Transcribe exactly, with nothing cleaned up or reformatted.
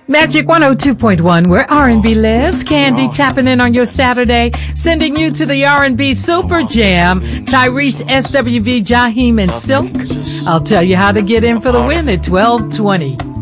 Magic one oh two point one, where R and B lives. Candy tapping in on your Saturday, sending you to the R and B Super Jam. Tyrese, S W V, Jaheim, and Silk. I'll tell you how to get in for the win at twelve twenty.